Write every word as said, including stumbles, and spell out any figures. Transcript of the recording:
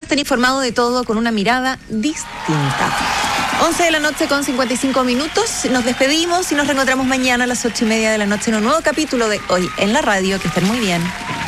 estar informado de todo con una mirada distinta. once de la noche con cincuenta y cinco minutos. Nos despedimos y nos reencontramos mañana a las ocho y media de la noche en un nuevo capítulo de Hoy en la Radio. Que estén muy bien.